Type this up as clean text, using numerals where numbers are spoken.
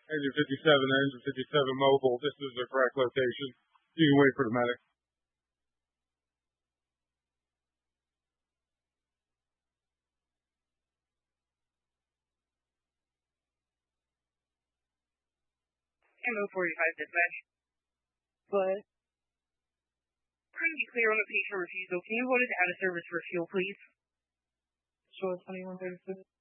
Engine 57, Engine 57 mobile. This is the correct location. You can wait for the medic. Ammo 45 dispatch. But Trying to be clear on the patient refusal. Can you hold it out of service for fuel, please? sure, 2136.